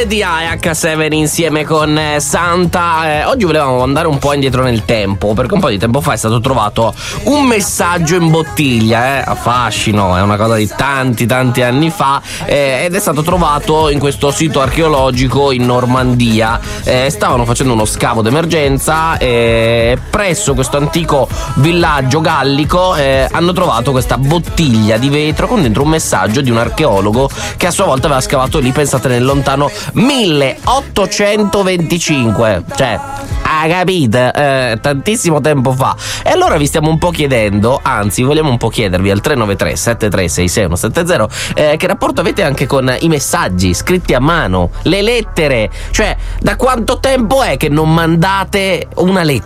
di AH7 insieme con Santa. Oggi volevamo andare un po' indietro nel tempo, perché un po' di tempo fa è stato trovato un messaggio in bottiglia, affascino, è una cosa di tanti anni fa, ed è stato trovato in questo sito archeologico in Normandia. Stavano facendo uno scavo d'emergenza e presso questo antico villaggio gallico hanno trovato questa bottiglia di vetro con dentro un messaggio di un archeologo che a sua volta aveva scavato lì, pensate, nel lontano 1825, cioè capite, tantissimo tempo fa. E allora vi stiamo un po' chiedendo, anzi vogliamo un po' chiedervi al 393 7366 170 che rapporto avete anche con i messaggi scritti a mano, le lettere, cioè da quanto tempo è che non mandate una lettera?